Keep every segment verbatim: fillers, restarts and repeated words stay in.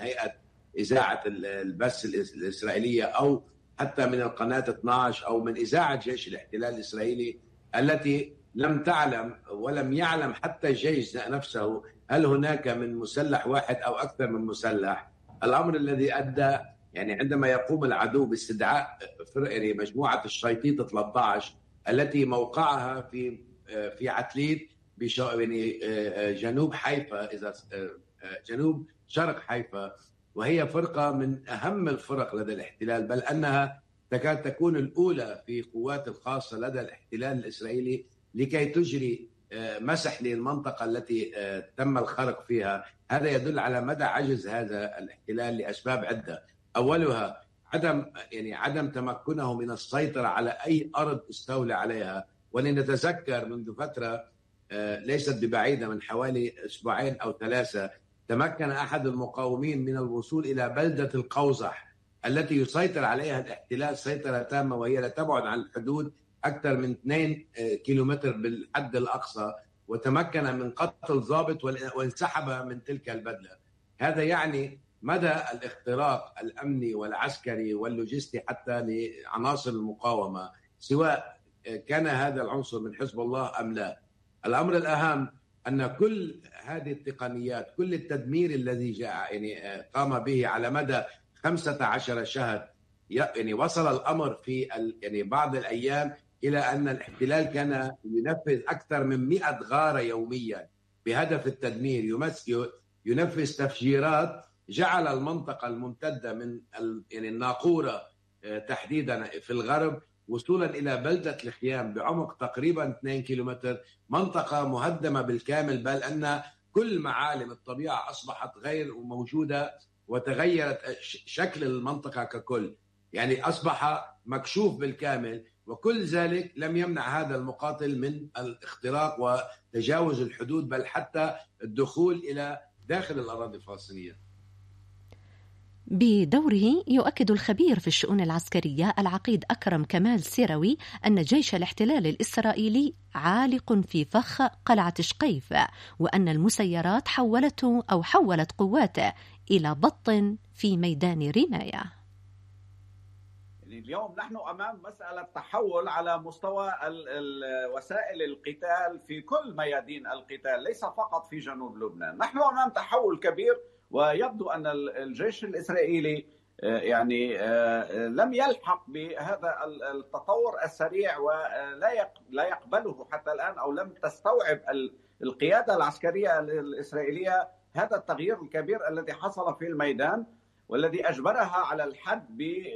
هيئة إذاعة البث الإسرائيلية أو حتى من القناة اثني عشر أو من إذاعة جيش الاحتلال الإسرائيلي التي لم تعلم ولم يعلم حتى الجيش نفسه هل هناك من مسلح واحد أو أكثر من مسلح. الأمر الذي أدى يعني عندما يقوم العدو باستدعاء يعني مجموعة الشيطيط ثلاثة عشر التي موقعها في في عتليت يعني جنوب حيفا، إذا جنوب شرق حيفا، وهي فرقة من أهم الفرق لدى الاحتلال، بل أنها تكاد تكون الأولى في قوات الخاصة لدى الاحتلال الإسرائيلي لكي تجري مسح للمنطقة التي تم الخرق فيها. هذا يدل على مدى عجز هذا الاحتلال لأسباب عدة، أولها عدم يعني عدم تمكنه من السيطرة على أي أرض استولى عليها. ولنتذكر منذ فترة ليست ببعيدة من حوالي أسبوعين أو ثلاثة تمكن أحد المقاومين من الوصول إلى بلدة القوزح التي يسيطر عليها الاحتلال سيطرة تامة، وهي لا تبعد عن الحدود أكثر من اثنين كيلومتر بالحد الأقصى، وتمكن من قتل ضابط وانسحب من تلك البلدة. هذا يعني مدى الاختراق الأمني والعسكري واللوجستي حتى لعناصر المقاومة، سواء كان هذا العنصر من حزب الله أم لا. الأمر الأهم أن كل هذه التقنيات، كل التدمير الذي جاء يعني قام به على مدى خمسة عشر شهر، يعني وصل الأمر في يعني بعض الأيام إلى أن الاحتلال كان ينفذ أكثر من مئة غارة يوميا بهدف التدمير، ينفذ تفجيرات جعل المنطقة الممتدة من يعني الناقورة تحديدا في الغرب وصولا إلى بلدة الخيام بعمق تقريبا اثنين كيلومتر، منطقة مهدمة بالكامل، بل أن كل معالم الطبيعة أصبحت غير موجودة وتغيرت شكل المنطقة ككل، يعني أصبح مكشوف بالكامل. وكل ذلك لم يمنع هذا المقاتل من الاختراق وتجاوز الحدود، بل حتى الدخول إلى داخل الأراضي الفلسطينية. بدوره يؤكد الخبير في الشؤون العسكرية العقيد أكرم كمال سيروي أن جيش الاحتلال الإسرائيلي عالق في فخ قلعة شقيف، وأن المسيرات حولته أو حولت قواته إلى بط في ميدان رماية. اليوم نحن أمام مسألة تحول على مستوى وسائل القتال في كل ميادين القتال، ليس فقط في جنوب لبنان. نحن أمام تحول كبير، ويبدو أن الجيش الإسرائيلي يعني لم يلحق بهذا التطور السريع ولا لا يقبله حتى الآن، أو لم تستوعب القيادة العسكرية الإسرائيلية هذا التغيير الكبير الذي حصل في الميدان، والذي أجبرها على الحد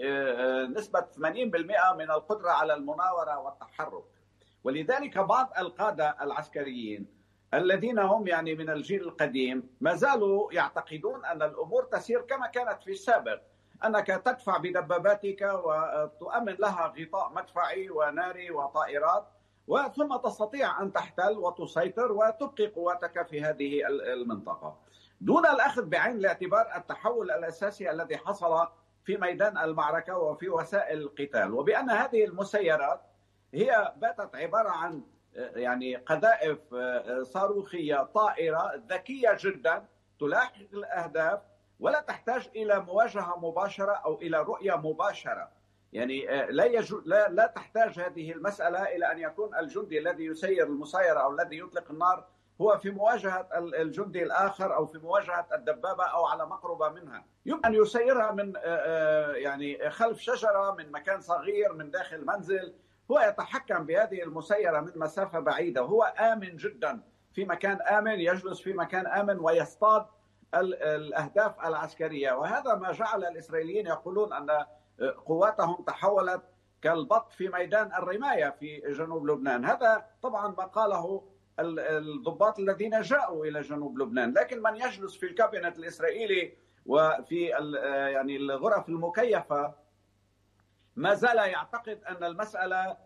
بنسبة ثمانين بالمئة من القدرة على المناورة والتحرك. ولذلك بعض القادة العسكريين الذين هم يعني من الجيل القديم ما زالوا يعتقدون أن الأمور تسير كما كانت في السابق، أنك تدفع بدباباتك وتؤمن لها غطاء مدفعي وناري وطائرات، وثم تستطيع أن تحتل وتسيطر وتبقي قواتك في هذه المنطقة، دون الأخذ بعين الاعتبار التحول الأساسي الذي حصل في ميدان المعركة وفي وسائل القتال، وبأن هذه المسيرات هي باتت عبارة عن يعني قذائف صاروخية طائرة ذكية جدا تلاحق الأهداف ولا تحتاج إلى مواجهة مباشرة أو إلى رؤية مباشرة. يعني لا, يجو لا, لا تحتاج هذه المسألة إلى أن يكون الجندي الذي يسير المسيرة أو الذي يطلق النار هو في مواجهة الجندي الآخر أو في مواجهة الدبابة أو على مقربة منها، يمكن أن يسيرها من يعني خلف شجرة، من مكان صغير، من داخل منزل. هو يتحكم بهذه المسيرة من مسافة بعيدة، هو آمن جدا في مكان آمن، يجلس في مكان آمن ويصطاد الأهداف العسكرية. وهذا ما جعل الإسرائيليين يقولون أن قواتهم تحولت كالبط في ميدان الرماية في جنوب لبنان. هذا طبعا ما قاله الضباط الذين جاءوا إلى جنوب لبنان، لكن من يجلس في الكابينت الإسرائيلي وفي يعني الغرف المكيفة ما زال يعتقد أن المسألة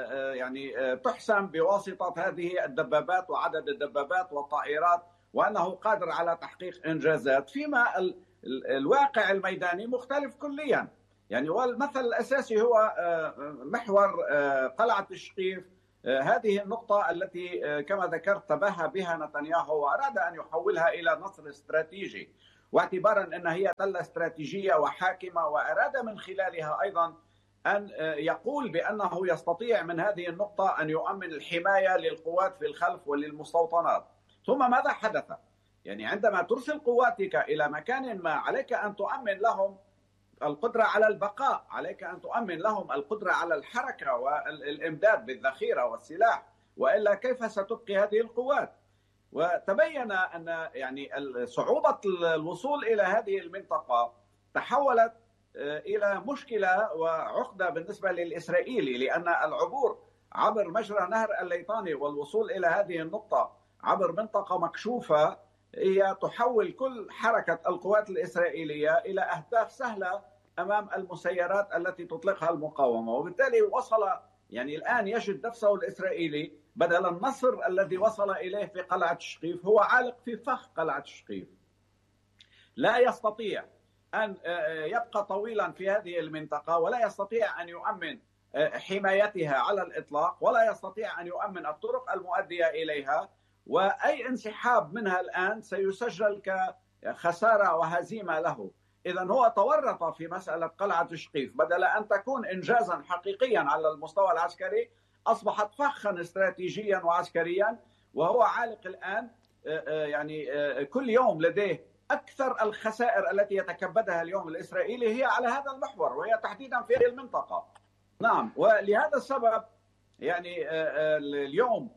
يعني تحسم بواسطة هذه الدبابات وعدد الدبابات والطائرات، وأنه قادر على تحقيق إنجازات، فيما الواقع الميداني مختلف كليا. يعني والمثل الأساسي هو محور قلعة الشقيف، هذه النقطة التي كما ذكرت تباهى بها نتنياهو وأراد أن يحولها إلى نصر استراتيجي. واعتبارا أنها هي دلة استراتيجية وحاكمة، وأراد من خلالها أيضا أن يقول بأنه يستطيع من هذه النقطة أن يؤمن الحماية للقوات في الخلف وللمستوطنات. ثم ماذا حدث؟ يعني عندما ترسل قواتك إلى مكان ما عليك أن تؤمن لهم القدرة على البقاء، عليك أن تؤمن لهم القدرة على الحركة والإمداد بالذخيرة والسلاح، وإلا كيف ستبقي هذه القوات؟ وتبين أن يعني صعوبة الوصول إلى هذه المنطقة تحولت إلى مشكلة وعقدة بالنسبة للإسرائيلي، لأن العبور عبر مجرى نهر الليطاني والوصول إلى هذه النقطة عبر منطقة مكشوفة هي تحول كل حركة القوات الإسرائيلية إلى أهداف سهلة أمام المسيرات التي تطلقها المقاومة. وبالتالي وصل يعني الآن يجد نفسه الإسرائيلي بدل النصر الذي وصل إليه في قلعة شقيف هو عالق في فخ قلعة شقيف، لا يستطيع أن يبقى طويلا في هذه المنطقة، ولا يستطيع أن يؤمن حمايتها على الإطلاق، ولا يستطيع أن يؤمن الطرق المؤدية إليها، وأي انسحاب منها الآن سيسجل كخسارة وهزيمة له. إذا هو تورط في مسألة قلعة شقيف، بدل أن تكون إنجازا حقيقيا على المستوى العسكري أصبحت فخا استراتيجيا وعسكريا، وهو عالق الآن يعني كل يوم لديه أكثر الخسائر التي يتكبدها اليوم الإسرائيلي هي على هذا المحور، وهي تحديدا في هذه المنطقة. نعم، ولهذا السبب يعني اليوم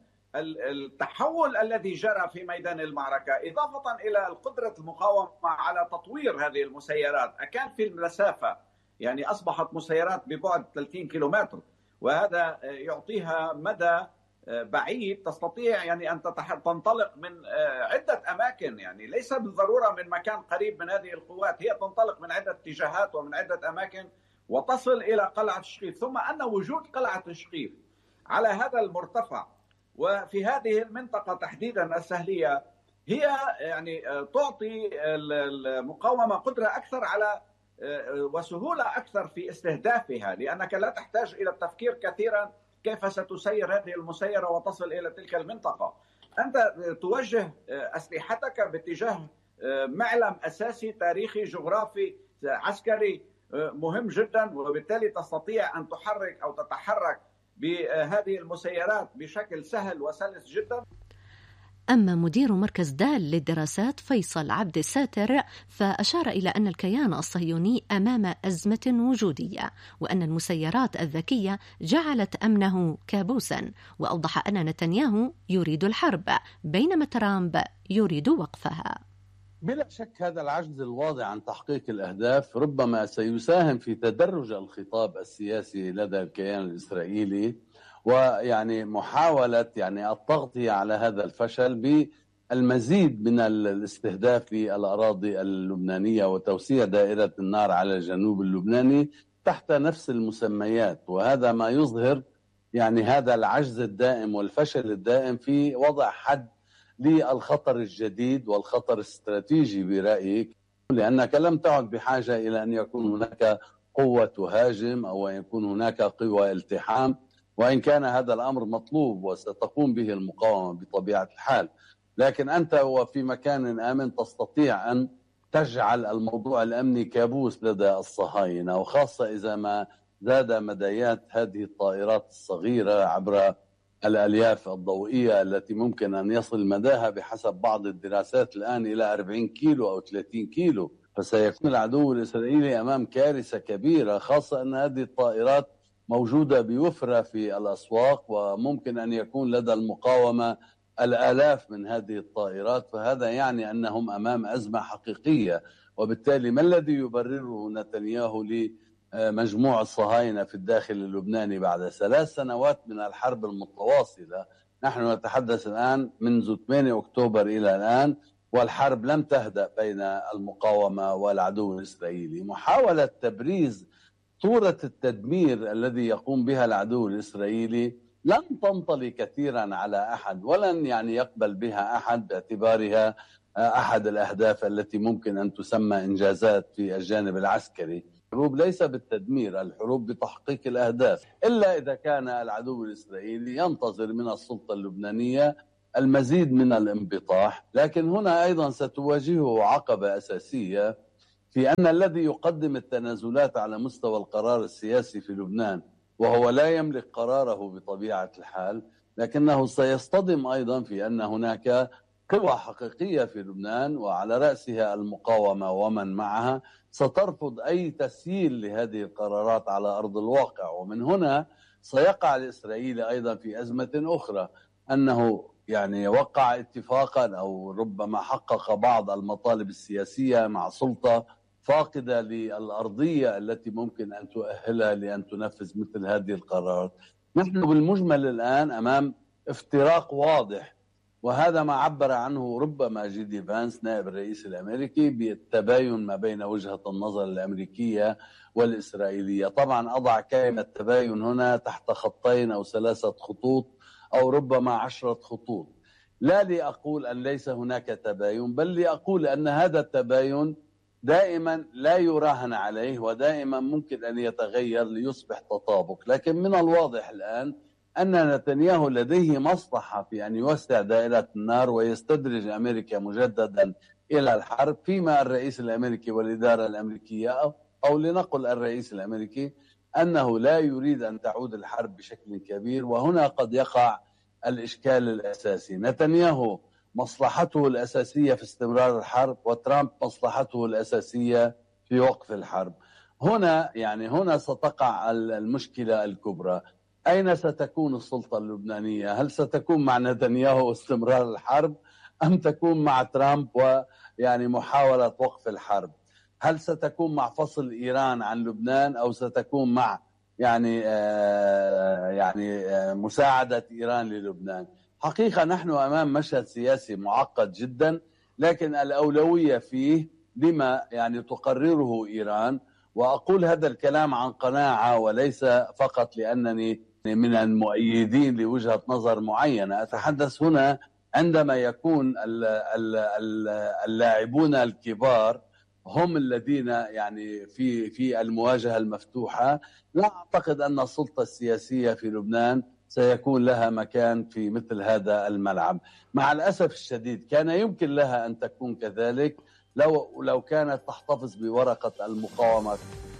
التحول الذي جرى في ميدان المعركة إضافة إلى قدرة المقاومة على تطوير هذه المسيرات، أكان في المسافة يعني أصبحت مسيرات ببعد ثلاثين كيلومتر، وهذا يعطيها مدى بعيد تستطيع يعني أن تنطلق من عدة أماكن، يعني ليس بالضرورة من مكان قريب من هذه القوات، هي تنطلق من عدة اتجاهات ومن عدة أماكن وتصل إلى قلعة شقيف. ثم أن وجود قلعة شقيف على هذا المرتفع وفي هذه المنطقة تحديدا السهلية هي يعني تعطي المقاومة قدرة أكثر على وسهولة أكثر في استهدافها، لأنك لا تحتاج إلى التفكير كثيرا كيف ستسير هذه المسيرة وتصل إلى تلك المنطقة. أنت توجه أسلحتك باتجاه معلم أساسي تاريخي جغرافي عسكري مهم جدا، وبالتالي تستطيع أن تحرك أو تتحرك بهذه المسيرات بشكل سهل وسلس جدا. أما مدير مركز دال للدراسات فيصل عبد الساتر فأشار إلى أن الكيان الصهيوني أمام أزمة وجودية، وأن المسيرات الذكية جعلت أمنه كابوسا، وأوضح أن نتنياهو يريد الحرب بينما ترامب يريد وقفها. بلا شك هذا العجز الواضح عن تحقيق الأهداف ربما سيساهم في تدرج الخطاب السياسي لدى الكيان الإسرائيلي، ويعني محاولة يعني التغطية على هذا الفشل بالمزيد من الاستهداف للأراضي اللبنانية وتوسيع دائرة النار على الجنوب اللبناني تحت نفس المسميات. وهذا ما يظهر يعني هذا العجز الدائم والفشل الدائم في وضع حد للخطر الجديد والخطر الاستراتيجي برأيك، لأنك لم تعد بحاجة إلى أن يكون هناك قوة تهاجم أو يكون هناك قوة التحام، وإن كان هذا الأمر مطلوب وستقوم به المقاومة بطبيعة الحال، لكن أنت وفي مكان آمن تستطيع أن تجعل الموضوع الأمني كابوس لدى الصهاينة، وخاصة إذا ما زاد مديات هذه الطائرات الصغيرة عبر الألياف الضوئية التي ممكن أن يصل مداها بحسب بعض الدراسات الآن إلى أربعين كيلو أو ثلاثين كيلو. فسيكون العدو الإسرائيلي أمام كارثة كبيرة، خاصة أن هذه الطائرات موجودة بوفرة في الأسواق، وممكن أن يكون لدى المقاومة الآلاف من هذه الطائرات، فهذا يعني أنهم أمام أزمة حقيقية. وبالتالي ما الذي يبرره نتنياهو لمجموع الصهاينة في الداخل اللبناني بعد ثلاث سنوات من الحرب المتواصلة؟ نحن نتحدث الآن منذ ثمانية أكتوبر إلى الآن، والحرب لم تهدأ بين المقاومة والعدو الإسرائيلي. محاولة تبريز صورة التدمير الذي يقوم بها العدو الإسرائيلي لن تنطلي كثيرا على أحد، ولن يعني يقبل بها أحد باعتبارها أحد الأهداف التي ممكن أن تسمى إنجازات في الجانب العسكري. الحروب ليس بالتدمير، الحروب بتحقيق الأهداف، إلا إذا كان العدو الإسرائيلي ينتظر من السلطة اللبنانية المزيد من الانبطاح. لكن هنا أيضا ستواجهه عقبة أساسية في أن الذي يقدم التنازلات على مستوى القرار السياسي في لبنان، وهو لا يملك قراره بطبيعة الحال، لكنه سيصطدم أيضا في أن هناك قوى حقيقية في لبنان وعلى رأسها المقاومة ومن معها سترفض أي تسييل لهذه القرارات على أرض الواقع. ومن هنا سيقع الإسرائيلي أيضا في أزمة أخرى، أنه يعني وقع اتفاقا أو ربما حقق بعض المطالب السياسية مع سلطة فاقدة للأرضية التي ممكن أن تؤهلها لأن تنفذ مثل هذه القرارات. نحن بالمجمل الآن أمام افتراق واضح، وهذا ما عبر عنه ربما جي دي فانس نائب الرئيس الأمريكي بالتباين ما بين وجهة النظر الأمريكية والإسرائيلية. طبعا أضع كلمة تباين هنا تحت خطين أو ثلاثة خطوط أو ربما عشرة خطوط، لا لأقول أن ليس هناك تباين، بل لأقول أن هذا التباين دائما لا يراهن عليه ودائما ممكن أن يتغير ليصبح تطابق. لكن من الواضح الآن أن نتنياهو لديه مصلحة في أن يوسع دائرة النار ويستدرج أمريكا مجددا إلى الحرب، فيما الرئيس الأمريكي والإدارة الأمريكية أو, أو لنقل الرئيس الأمريكي أنه لا يريد أن تعود الحرب بشكل كبير. وهنا قد يقع الإشكال الأساسي. نتنياهو مصلحته الأساسية في استمرار الحرب، وترامب مصلحته الأساسية في وقف الحرب. هنا يعني هنا ستقع المشكلة الكبرى. أين ستكون السلطة اللبنانية؟ هل ستكون مع نتنياهو استمرار الحرب أم تكون مع ترامب ويعني محاولة وقف الحرب؟ هل ستكون مع فصل إيران عن لبنان أو ستكون مع يعني آه يعني آه مساعدة إيران للبنان؟ حقيقة نحن أمام مشهد سياسي معقد جدا، لكن الأولوية فيه لما يعني تقرره إيران. وأقول هذا الكلام عن قناعة وليس فقط لأنني من المؤيدين لوجهة نظر معينة. أتحدث هنا عندما يكون اللاعبون الكبار هم الذين يعني في في المواجهة المفتوحة، لا أعتقد أن السلطة السياسية في لبنان سيكون لها مكان في مثل هذا الملعب. مع الأسف الشديد كان يمكن لها أن تكون كذلك لو لو كانت تحتفظ بورقة المقاومة